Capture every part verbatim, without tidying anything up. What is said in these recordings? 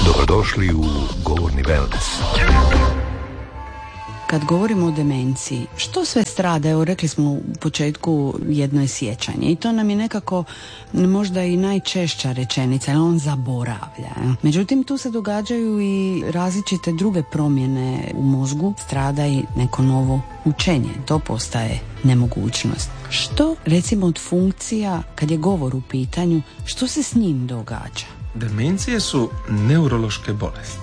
Dobrodošli u Govorni wellness. Kad govorimo o demenciji, što sve strada? Evo, rekli smo u početku jedno je sjećanje i to nam je nekako možda i najčešća rečenica, jer on zaboravlja. Međutim, tu se događaju i različite druge promjene u mozgu, strada i neko novo učenje. To postaje nemogućnost. Što, recimo, od funkcija, kad je govor u pitanju, što se s njim događa? Demencije su neurološke bolesti,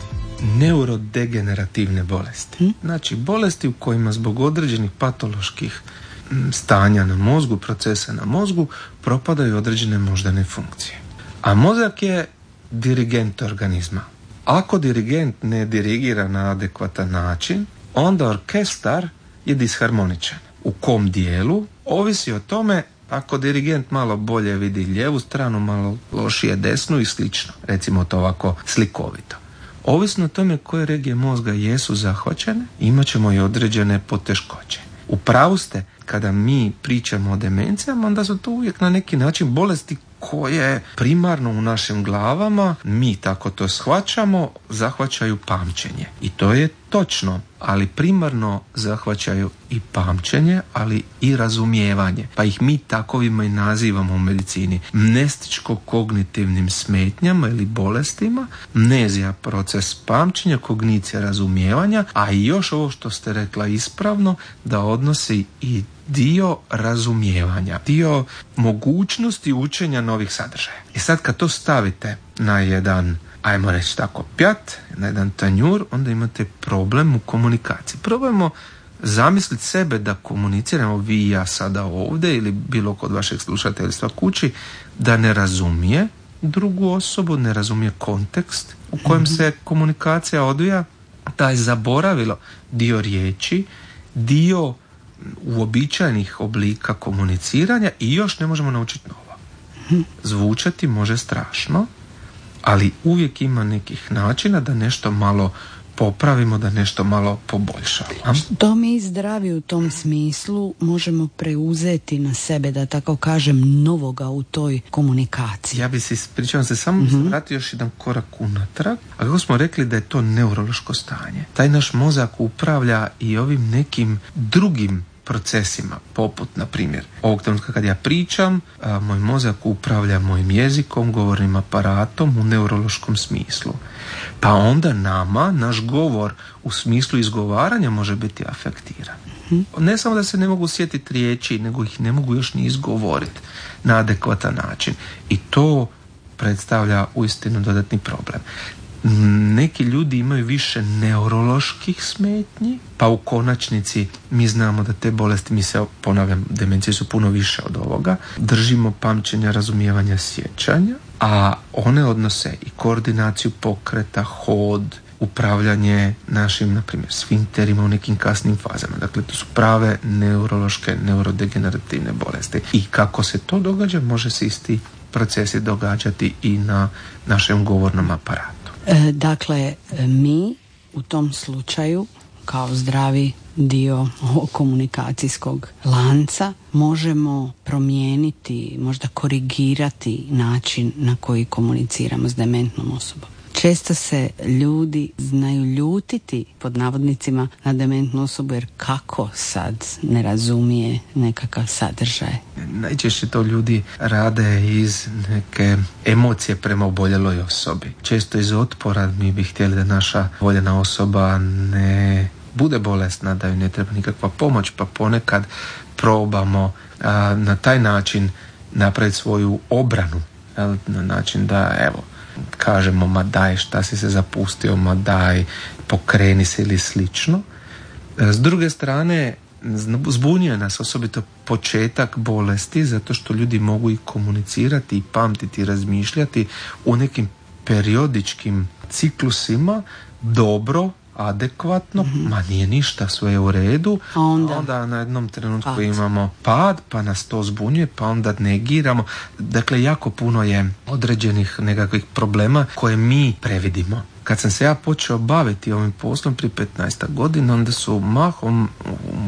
neurodegenerativne bolesti. Hmm? Znači bolesti u kojima zbog određenih patoloških stanja na mozgu, procesa na mozgu, propadaju određene moždane funkcije. A mozak je dirigent organizma. Ako dirigent ne dirigira na adekvatan način, onda orkestar je disharmoničan. U kom dijelu? Ovisi o tome. Ako dirigent malo bolje vidi lijevu stranu, malo lošije desnu i slično. Recimo to ovako slikovito. Ovisno o tome koje regije mozga jesu zahvaćene, imat ćemo i određene poteškoće. U pravu ste, kada mi pričamo o demencijama, onda su to uvijek na neki način bolesti koje primarno u našim glavama, mi tako to shvaćamo, zahvaćaju pamćenje. I to je točno, ali primarno zahvaćaju i pamćenje, ali i razumijevanje. Pa ih mi takovima i nazivamo u medicini mnestičko-kognitivnim smetnjama ili bolestima. Mnezija proces pamćenja, kognicija razumijevanja, a i još ovo što ste rekla ispravno, da odnosi i dio razumijevanja, dio mogućnosti učenja novih sadržaja. I sad kad to stavite na jedan, ajmo reći tako, pjat, na jedan tanjur, onda imate problem u komunikaciji. Probajmo zamisliti sebe da komuniciramo vi i ja sada ovdje ili bilo kod vašeg slušateljstva kući, da ne razumije drugu osobu, ne razumije kontekst u kojem se komunikacija odvija, da je zaboravilo dio riječi, dio uobičajenih oblika komuniciranja i još ne možemo naučiti novo. Zvučati može strašno, ali uvijek ima nekih načina da nešto malo popravimo, da nešto malo poboljšamo. Što mi zdravi u tom smislu možemo preuzeti na sebe, da tako kažem, novoga u toj komunikaciji? Ja bi se ispričavam se, samo mm-hmm. se vratio još jedan korak unatrag. A kako smo rekli da je to neurološko stanje, taj naš mozak upravlja i ovim nekim drugim procesima, poput, na primjer, ovog trenutka kad ja pričam, a, moj mozak upravlja mojim jezikom, govornim aparatom u neurološkom smislu. Pa onda nama, naš govor u smislu izgovaranja može biti afektiran. Ne samo da se ne mogu sjetiti riječi, nego ih ne mogu još ni izgovoriti na adekvatan način. I to predstavlja uistinu dodatni problem. Neki ljudi imaju više neuroloških smetnji, pa u konačnici mi znamo da te bolesti, mi se ponavljam, demencije su puno više od ovoga, držimo pamćenja, razumijevanja, sjećanja, a one odnose i koordinaciju pokreta, hod, upravljanje našim, na primjer, sfinkterima u nekim kasnim fazama. Dakle, to su prave neurološke, neurodegenerativne bolesti. I kako se to događa, može se isti procesi događati i na našem govornom aparatu. E, dakle, mi u tom slučaju kao zdravi dio komunikacijskog lanca možemo promijeniti, možda korigirati način na koji komuniciramo s dementnom osobom. Često se ljudi znaju ljutiti, pod navodnicima, na dementnu osobu, jer kako sad ne razumije nekakav sadržaj. Najčešće to ljudi rade iz neke emocije prema oboljeloj osobi. Često iz otpora. Mi bi htjeli da naša voljena osoba ne bude bolesna, da joj ne treba nikakva pomoć, pa ponekad probamo a, na taj način napraviti svoju obranu, jel? Na način da, evo, kažemo, ma daj, šta si se zapustio, ma daj, pokreni se ili slično. S druge strane, zbunjuje nas osobito početak bolesti, zato što ljudi mogu i komunicirati, i pamtiti, i razmišljati u nekim periodičkim ciklusima dobro, adekvatno, mm-hmm. ma nije ništa, sve je u redu, a onda, a onda na jednom trenutku pad. Imamo pad, pa nas to zbunjuje, pa onda negiramo. Dakle, jako puno je određenih nekakvih problema koje mi previdimo. Kad sam se ja počeo baviti ovim poslom prije petnaest godina, onda su mahom u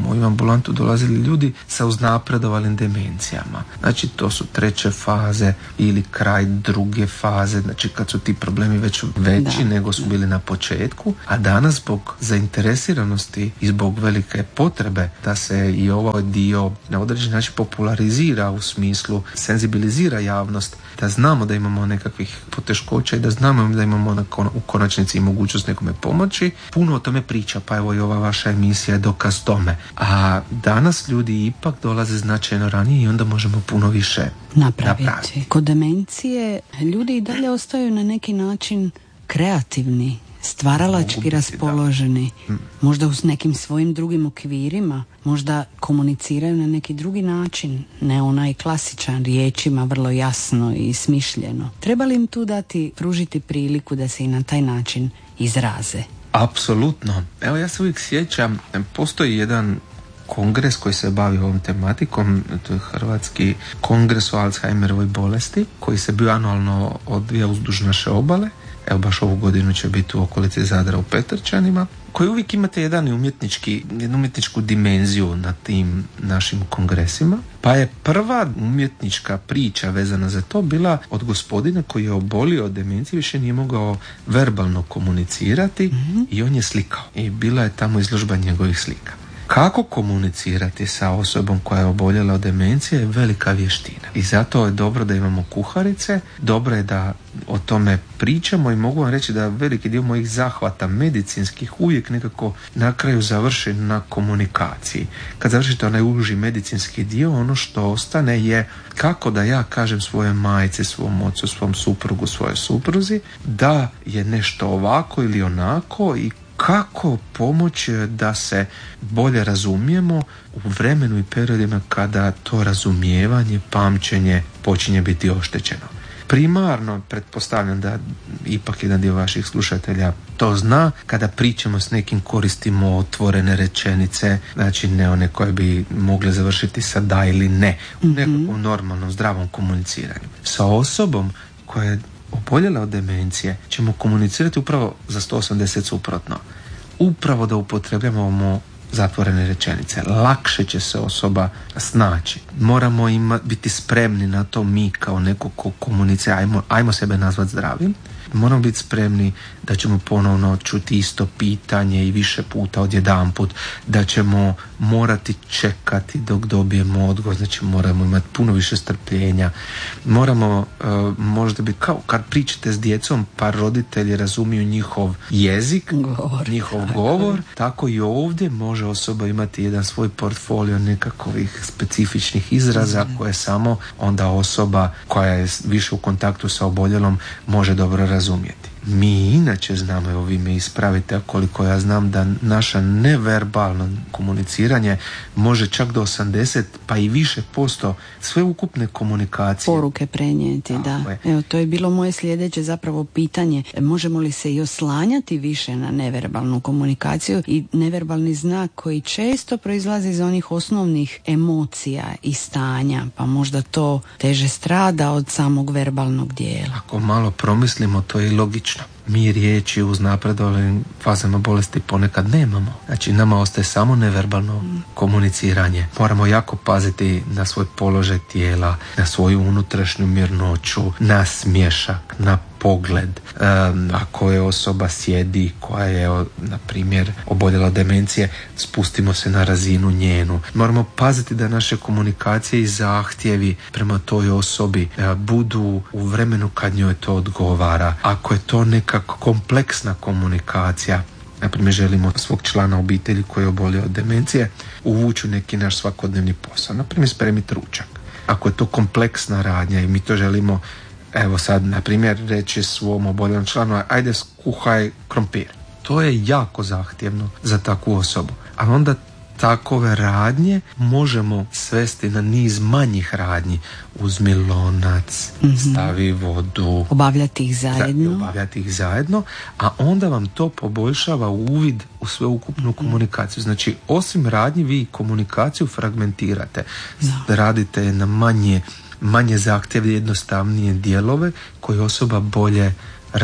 moju ambulantu dolazili ljudi sa uznapredovalim demencijama. Znači to su treće faze ili kraj druge faze, znači kad su ti problemi već veći da. nego su bili na početku, a danas zbog zainteresiranosti i zbog velike potrebe da se i ovaj dio na određeni način popularizira u smislu senzibilizira javnost, da znamo da imamo nekakvih poteškoća i da znamo da imamo na kon- u konačnici i mogućnost nekome pomoći. Puno o tome priča, pa evo i ova vaša emisija je dokaz tome. A danas ljudi ipak dolaze značajno ranije i onda možemo puno više napraviti. napraviti. Kod demencije ljudi i dalje ostaju na neki način kreativni, stvaralački raspoloženi, možda u nekim svojim drugim okvirima, možda komuniciraju na neki drugi način, ne onaj klasičan, riječima vrlo jasno i smišljeno. Treba li im tu dati, pružiti priliku da se i na taj način izraze? Apsolutno. Evo ja se uvijek sjećam, postoji jedan kongres koji se bavi ovom tematikom, to je Hrvatski kongres o Alzheimerovoj bolesti, koji se bio anualno odvija uzduž naše obale. Evo baš ovu godinu će biti u okolici Zadra u Petrčanima, koji uvijek imate jedan umjetnički, jednu umjetničku dimenziju na tim našim kongresima. Pa je prva umjetnička priča vezana za to bila od gospodina koji je obolio od demencije, više nije mogao verbalno komunicirati mm-hmm. i on je slikao. I bila je tamo izložba njegovih slika. Kako komunicirati sa osobom koja je oboljela od demencije je velika vještina. I zato je dobro da imamo kuharice, dobro je da o tome pričamo i mogu vam reći da veliki dio mojih zahvata medicinskih uvijek nekako na kraju završi na komunikaciji. Kad završite onaj uži medicinski dio, ono što ostane je kako da ja kažem svoje majci, svom ocu, svom suprugu, svojoj supruzi da je nešto ovako ili onako i kako pomoći da se bolje razumijemo u vremenu i periodima kada to razumijevanje, pamćenje počinje biti oštećeno. Primarno, pretpostavljam da ipak jedan dio vaših slušatelja to zna, kada pričamo s nekim koristimo otvorene rečenice, znači ne one koje bi mogle završiti sa da ili ne, u nekakvom normalnom, zdravom komuniciranju. Sa osobom koja je oboljela od demencije ćemo komunicirati upravo za sto osamdeset suprotno. Upravo da upotrebljavamo zatvorene rečenice. Lakše će se osoba snaći. Moramo ima, biti spremni na to mi kao neko ko komunicira, ajmo, ajmo sebe nazvati zdravim. Moramo biti spremni da ćemo ponovno čuti isto pitanje i više puta odjedanput, da ćemo morati čekati dok dobijemo odgovor, znači moramo imati puno više strpljenja. Moramo uh, možda biti kao kad pričate s djecom pa roditelji razumiju njihov jezik, govor. njihov govor, tako i ovdje može osoba imati jedan svoj portfolio nekakvih specifičnih izraza mm. koje samo onda osoba koja je više u kontaktu sa oboljelom može dobro razumjeti. Mi inače znamo, evo vi me ispravite, koliko ja znam da naša neverbalno komuniciranje može čak do osamdeset pa i više posto sve ukupne komunikacije. Poruke prenijeti, tako da. Je. Evo, to je bilo moje sljedeće zapravo pitanje. Možemo li se i oslanjati više na neverbalnu komunikaciju i neverbalni znak koji često proizlazi iz onih osnovnih emocija i stanja, pa možda to teže strada od samog verbalnog dijela. Ako malo promislimo, to je i logično. Mi riječi uz napredovalim fazama bolesti ponekad nemamo. Znači nama ostaje samo neverbalno komuniciranje. Moramo jako paziti na svoj položaj tijela, na svoju unutrašnju mirnoću, na smješak, na pogled. Um, ako je osoba sjedi koja je, na primjer, oboljela od demencije, spustimo se na razinu njenu. Moramo paziti da naše komunikacije i zahtjevi prema toj osobi uh, budu u vremenu kad njoj to odgovara. Ako je to neka kompleksna komunikacija, na primjer želimo svog člana obitelji koji je obolio od demencije uvući u neki naš svakodnevni posao, na primjer spremiti ručak. Ako je to kompleksna radnja i mi to želimo, evo sad, na primjer, reći svom oboljelom članu, ajde skuhaj krompir. To je jako zahtjevno za takvu osobu. A onda takove radnje možemo svesti na niz manjih radnji. Uzmi lonac, mm-hmm. stavi vodu. Obavljati ih zajedno. Obavljati ih zajedno, a onda vam to poboljšava uvid u sveukupnu komunikaciju. Znači, osim radnji, vi komunikaciju fragmentirate. Da. Radite na manje manje zahtjevne, jednostavnije dijelove koje osoba bolje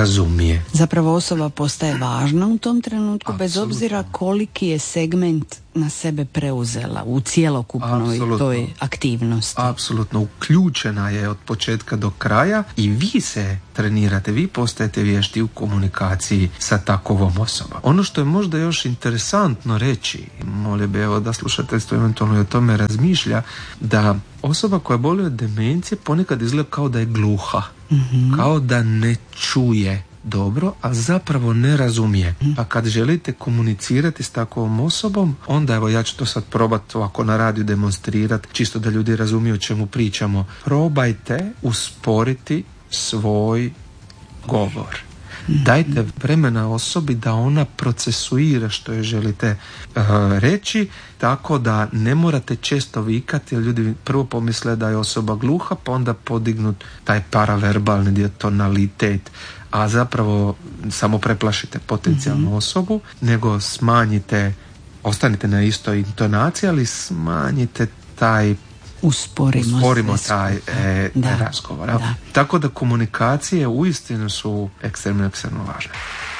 razumije. Zapravo osoba postaje važna u tom trenutku, absolutno. Bez obzira koliki je segment na sebe preuzela u cjelokupnoj Apsolutno. toj aktivnosti. Apsolutno, uključena je od početka do kraja i vi se trenirate, vi postajete vješti u komunikaciji sa takovom osobom. Ono što je možda još interesantno reći, molio bi evo da slušateljstvo eventualno i o tome razmišlja, da osoba koja boluje od demencije ponekad izgleda kao da je gluha, mm-hmm. kao da ne čuje dobro, a zapravo ne razumije. Pa kad želite komunicirati s takvom osobom, onda evo ja ću to sad probati ovako na radiju demonstrirati, čisto da ljudi razumiju o čemu pričamo. Probajte usporiti svoj govor. Dajte vremena osobi da ona procesuira što je želite uh, reći, tako da ne morate često vikati, jer ljudi prvo pomisle da je osoba gluha, pa onda podignut taj paraverbalni dio, tonalitet, a zapravo samo preplašite potencijalnu mm-hmm. osobu, nego smanjite, ostanite na istoj intonaciji, ali smanjite taj usporimo, usporimo taj e, da, razgovor. Da. Tako da komunikacije uistinu su ekstremno, ekstremno važne.